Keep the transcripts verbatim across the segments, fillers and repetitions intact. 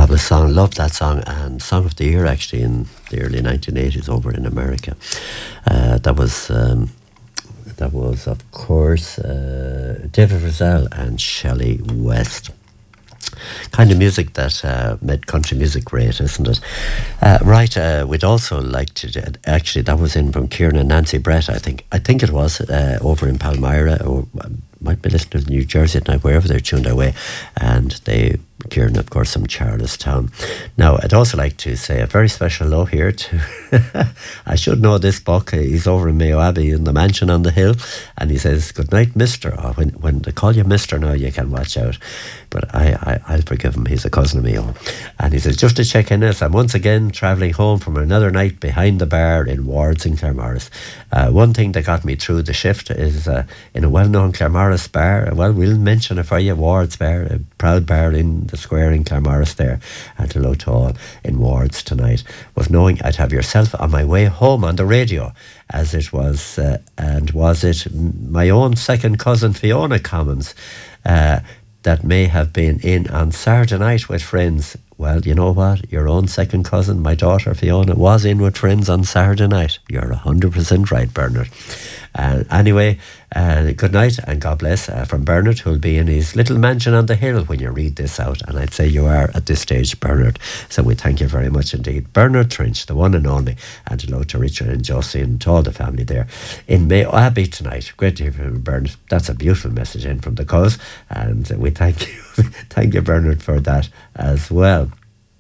fabulous song. Loved that song, and Song of the Year actually in the early nineteen eighties over in America. Uh, that was um, that was of course uh, David Frizzell and Shelley West. Kind of music that uh, made country music great, isn't it? Uh, right, uh, we'd also like to uh, actually that was in from Kieran and Nancy Brett. I think I think it was uh, over in Palmyra, or might be listening to New Jersey at night, wherever they're tuned away, and they. Kieran, of course, from Charlestown. Now, I'd also like to say a very special hello here to, I should know this book, he's over in Mayo Abbey in the mansion on the hill, and he says, good night, mister. Oh, when, when they call you mister now, you can watch out. But I, I, I'll forgive him, he's a cousin of me. And he says, just to check in this, I'm once again travelling home from another night behind the bar in Wards in Claremorris. Uh, one thing that got me through the shift is uh, in a well-known Claremorris bar, well, we'll mention it for you, Wards Bar, a proud bar in the square in Claremorris there, and hello to all in Wards tonight, was knowing I'd have yourself on my way home on the radio, as it was, uh, and was it my own second cousin Fiona Commons, uh, that may have been in on Saturday night with friends. Well, you know what? Your own second cousin, my daughter Fiona, was in with friends on Saturday night. You're one hundred percent right, Bernard. Uh, anyway, uh, good night and God bless uh, from Bernard, who'll be in his little mansion on the hill when you read this out. And I'd say you are at this stage, Bernard. So we thank you very much indeed. Bernard Trinch, the one and only. And hello to Richard and Josie and to all the family there in Mayo Abbey tonight. Great to hear from Bernard. That's a beautiful message in from the cause. And uh, we thank you. Thank you, Bernard, for that as well.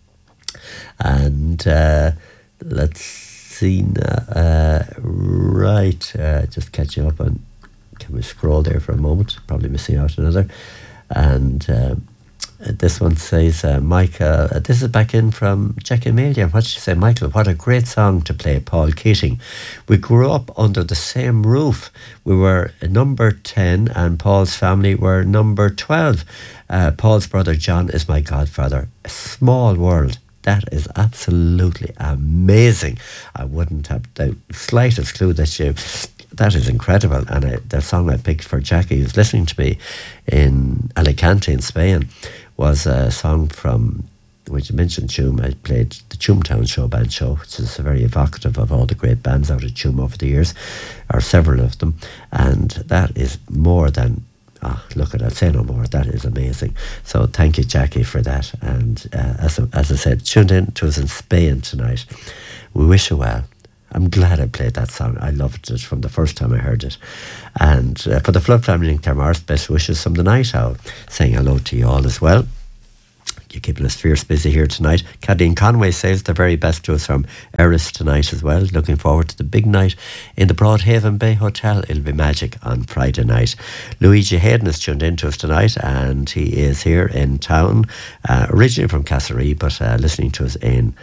And uh, let's see now. Uh, right, uh, just catching up on. Can we scroll there for a moment? Probably missing out another. And uh, this one says, uh, Mike, uh, this is back in from Jackie Amelia. What did you say, Michael? What a great song to play, Paul Keating. We grew up under the same roof. We were number ten and Paul's family were number twelve. Uh, Paul's brother John is my godfather. A small world. That is absolutely amazing. I wouldn't have the slightest clue that you... That is incredible. And I, the song I picked for Jackie, who's listening to me in Alicante in Spain, was a song from, which you mentioned Tuam. I played the Tuamtown Show Band Show, which is very evocative of all the great bands out of Tuam over the years, or several of them. And that is more than... Ah, look at that, say no more. That is amazing. So thank you, Jackie, for that. And uh, as, as I said, tuned in to us in Spain tonight. We wish you well. I'm glad I played that song. I loved it from the first time I heard it. And uh, for the Flood family in Claremorris, best wishes from the night owl. Saying hello to you all as well. You're keeping us fierce busy here tonight. Cadine Conway says the very best to us from Erris tonight as well. Looking forward to the big night in the Broadhaven Bay Hotel. It'll be magic on Friday night. Luigi Hayden has tuned in to us tonight, and he is here in town, uh, originally from Castlereagh, but uh, listening to us in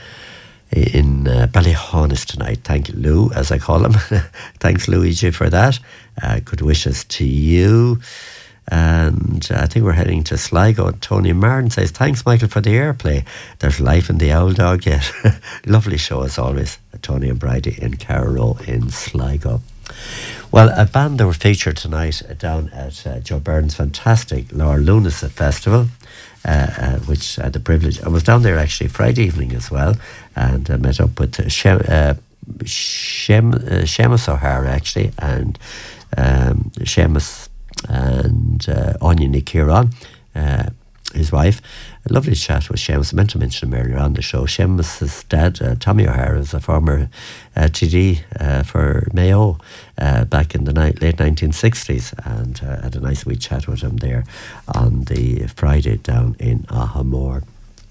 in uh, Ballyhaunis tonight. Thank you, Lou, as I call him. Thanks, Luigi, for that. Uh, good wishes to you. And I think we're heading to Sligo. Tony Martin says, thanks, Michael, for the airplay. There's life in the owl dog yet. Lovely show as always. Tony and Bridie in Carrow in Sligo. Well, a band that were featured tonight down at uh, Joe Burden's fantastic Laura Lunacy Festival, uh, uh, which I had the privilege. I was down there actually Friday evening as well, and I met up with uh, Shem, uh, Shem, uh, Seamus O'Hara actually, and um, Seamus and uh, Anya Nikiran, uh, his wife. A lovely chat with Seamus. I meant to mention him earlier on the show. Seamus's dad, uh, Tommy O'Hara, is a former uh, T D uh, for Mayo uh, back in the ni- late nineteen sixties, and uh, had a nice wee chat with him there on the Friday down in Ahamore.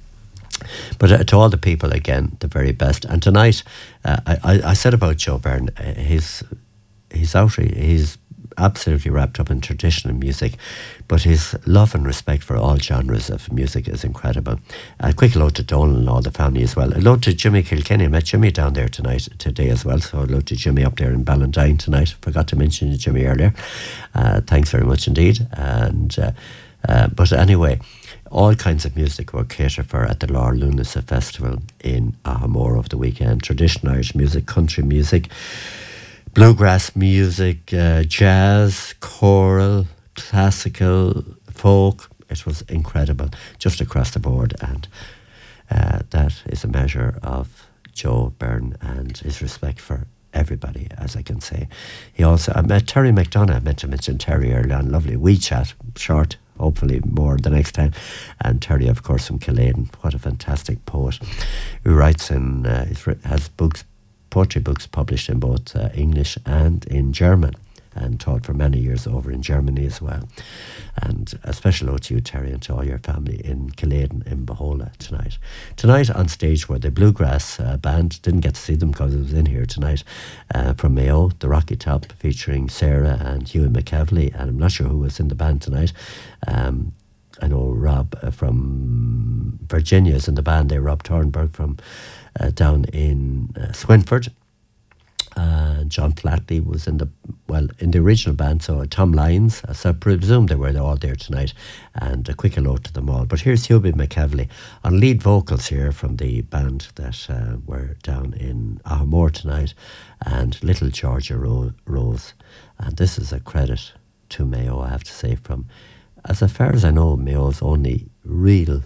But uh, to all the people again, the very best. And tonight, uh, I, I, I said about Joe Byrne, uh, he's he's out, he's absolutely wrapped up in traditional music, but his love and respect for all genres of music is incredible. A quick hello to Donal and all the family as well. Hello to Jimmy Kilkenny. I met Jimmy down there tonight, today as well, so hello to Jimmy up there in Ballantyne tonight. Forgot to mention you, Jimmy, earlier. Uh, thanks very much indeed. And uh, uh, but anyway, all kinds of music were catered for at the Laura Lunacy Festival in Ahamore over the weekend. Traditional Irish music, country music, bluegrass music, uh, jazz, choral, classical, folk. It was incredible, just across the board. And Uh, that is a measure of Joe Byrne and his respect for everybody, as I can say. He also, I met Terry McDonough, I meant to mention Terry earlier on, lovely wee chat, short, hopefully more the next time. And Terry, of course, from Killeen, what a fantastic poet who writes in, uh, has books, poetry books published in both uh, English and in German, and taught for many years over in Germany as well. And a special ode to you, Terry, and to all your family in Killeen in Bohola tonight. Tonight on stage were the Bluegrass uh, Band. Didn't get to see them because it was in here tonight. Uh, from Mayo, the Rocky Top, featuring Sarah and Hughie McKevely. And I'm not sure who was in the band tonight. Um, I know Rob uh, from Virginia is in the band there. Rob Thornburg from uh, down in uh, Swinford. Uh, John Flatley was in the, well, in the original band, so Tom Lyons, so I presume they were all there tonight, and a quick hello to them all. But here's Hughie McKevely on lead vocals here from the band that uh, were down in Ahamore tonight, and Little Georgia Ro- Rose. And this is a credit to Mayo, I have to say, from, as far as I know, Mayo's only real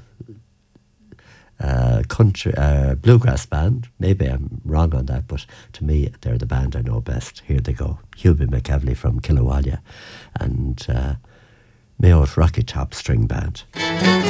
Uh, country uh, bluegrass band. Maybe I'm wrong on that, but to me they're the band I know best. Here they go, Hughie McKevely from Killawalla and uh, Mayo's Rocky Top String Band.